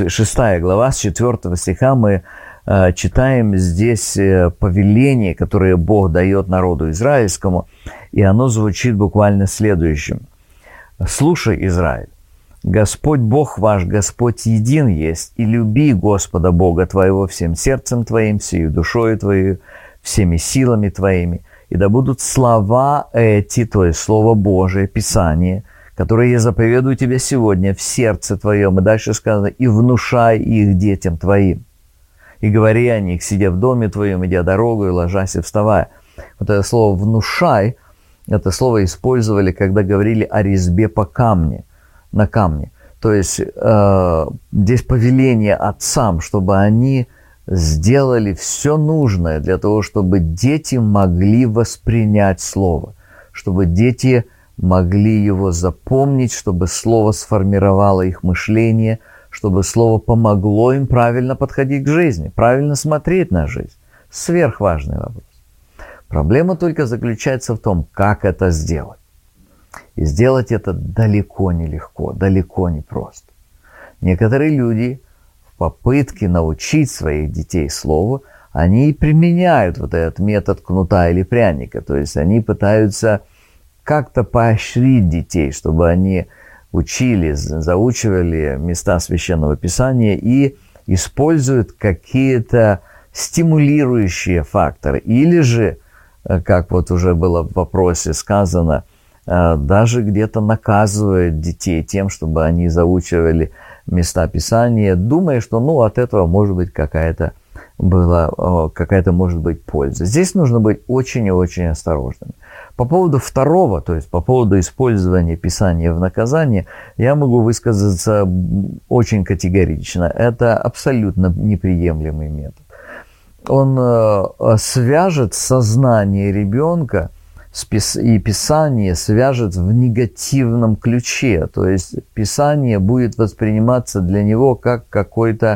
6 глава, с 4 стиха мы читаем здесь повеление, которое Бог дает народу израильскому, и оно звучит буквально следующим. «Слушай, Израиль, Господь Бог ваш, Господь един есть, и люби Господа Бога твоего всем сердцем твоим, всею душою твоей, всеми силами твоими, и да будут слова эти, то есть Слово Божие, Писание, которые я заповедую тебе сегодня в сердце твоем». И дальше сказано: «И внушай их детям твоим, и говори о них, сидя в доме твоем, идя дорогу, ложась и вставая». Вот это слово «внушай», это слово использовали, когда говорили о резьбе по камне, на камне. То есть здесь повеление отцам, чтобы они сделали все нужное для того, чтобы дети могли воспринять слово, чтобы дети могли его запомнить, чтобы слово сформировало их мышление, чтобы слово помогло им правильно подходить к жизни, правильно смотреть на жизнь. Сверхважный вопрос. Проблема только заключается в том, как это сделать. И сделать это далеко не легко, далеко не просто. Некоторые люди в попытке научить своих детей слову, они и применяют вот этот метод кнута или пряника. То есть они пытаются как-то поощрить детей, чтобы они учили, заучивали места Священного Писания и используют какие-то стимулирующие факторы. Или же, как вот уже было в вопросе сказано, даже где-то наказывают детей тем, чтобы они заучивали места Писания, думая, что от этого может быть какая-то может быть польза. Здесь нужно быть очень и очень осторожными. По поводу второго, то есть по поводу использования Писания в наказание, я могу высказаться очень категорично. Это абсолютно неприемлемый метод. Он свяжет сознание ребенка и Писание свяжет в негативном ключе. То есть Писание будет восприниматься для него как какой-то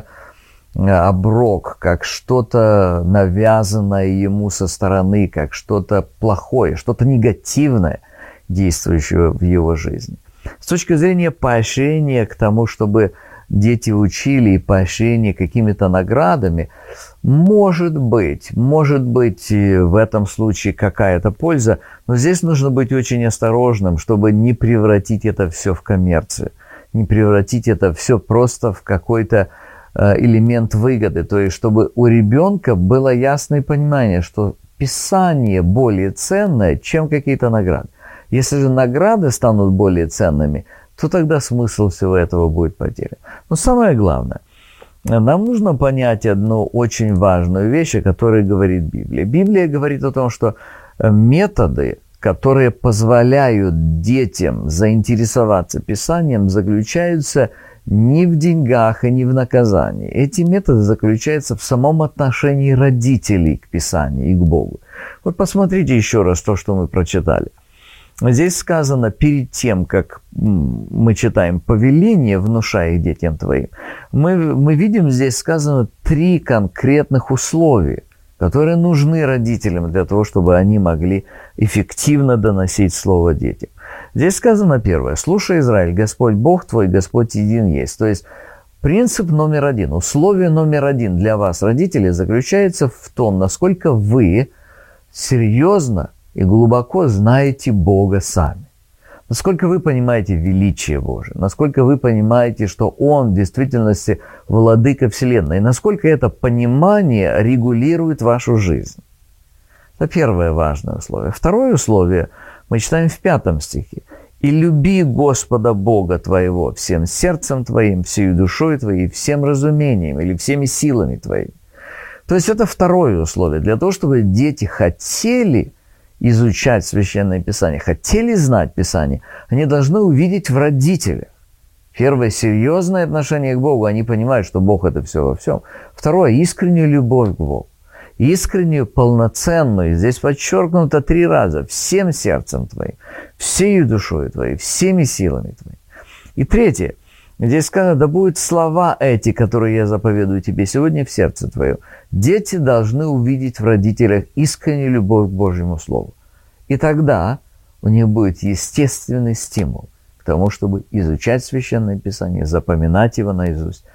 оброк, как что-то навязанное ему со стороны, как что-то плохое, что-то негативное, действующее в его жизни. С точки зрения поощрения к тому, чтобы дети учили, и поощрения какими-то наградами, может быть в этом случае какая-то польза, но здесь нужно быть очень осторожным, чтобы не превратить это все в коммерцию, не превратить это все просто в какой-то элемент выгоды, то есть чтобы у ребенка было ясное понимание, что Писание более ценное, чем какие-то награды. Если же награды станут более ценными, то тогда смысл всего этого будет потерян. Но самое главное, нам нужно понять одну очень важную вещь, о которой говорит Библия. Библия говорит о том, что методы, которые позволяют детям заинтересоваться Писанием, заключаются не в деньгах и не в наказании. Эти методы заключаются в самом отношении родителей к Писанию и к Богу. Вот посмотрите еще раз то, что мы прочитали. Здесь сказано, перед тем, как мы читаем повеление, внушая их детям твоим, мы видим здесь сказано 3 конкретных условия, которые нужны родителям для того, чтобы они могли эффективно доносить слово детям. Здесь сказано первое: «Слушай, Израиль, Господь Бог твой, Господь един есть». То есть принцип номер 1, условие номер 1 для вас, родителей, заключается в том, насколько вы серьезно и глубоко знаете Бога сами. Насколько вы понимаете величие Божие, насколько вы понимаете, что Он в действительности владыка Вселенной, и насколько это понимание регулирует вашу жизнь. Это первое важное условие. Второе условие мы читаем в 5 стихе. «И люби Господа Бога твоего всем сердцем твоим, всею душой твоей, всем разумением» или «всеми силами твоими». То есть это второе условие. Для того, чтобы дети хотели изучать Священное Писание, хотели знать Писание, они должны увидеть в родителях. Первое – серьезное отношение к Богу. Они понимают, что Бог – это все во всем. Второе – искреннюю любовь к Богу. Искреннюю, полноценную, здесь подчеркнуто 3 раза, всем сердцем твоим, всею душой твоей, всеми силами твоими. И третье, здесь сказано, да будут слова эти, которые я заповедую тебе сегодня в сердце твоем. Дети должны увидеть в родителях искреннюю любовь к Божьему Слову. И тогда у них будет естественный стимул к тому, чтобы изучать Священное Писание, запоминать его наизусть,